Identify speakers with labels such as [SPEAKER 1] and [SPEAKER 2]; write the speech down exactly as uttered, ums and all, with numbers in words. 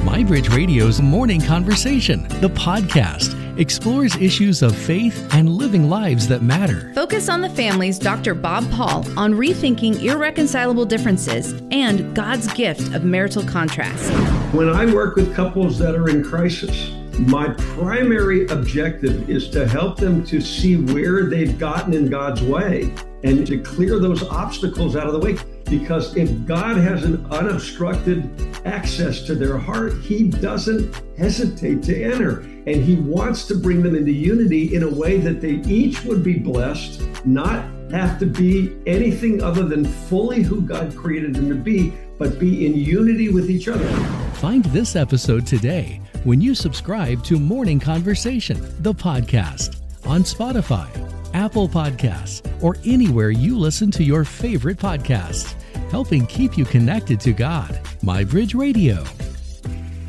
[SPEAKER 1] MyBridge Radio's Morning Conversation, the podcast, explores issues of faith and living lives that matter.
[SPEAKER 2] Focus on the Family's Doctor Bob Paul on rethinking irreconcilable differences and God's gift of marital contrast.
[SPEAKER 3] When I work with couples that are in crisis, my primary objective is to help them to see where they've gotten in God's way and to clear those obstacles out of the way. Because if God has an unobstructed access to their heart, He doesn't hesitate to enter. And He wants to bring them into unity in a way that they each would be blessed, not have to be anything other than fully who God created them to be, but be in unity with each other.
[SPEAKER 1] Find this episode today when you subscribe to Morning Conversation, the podcast, on Spotify, Apple Podcasts, or anywhere you listen to your favorite podcasts, helping keep you connected to God. MyBridge Radio.